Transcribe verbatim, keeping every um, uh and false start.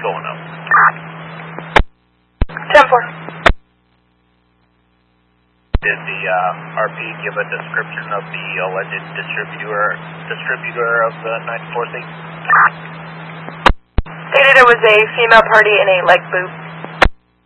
going up. ten four. Did the uh, R P give a description of the alleged distributor distributor of the ninety-four C? Stated it was a female party in a leg boot.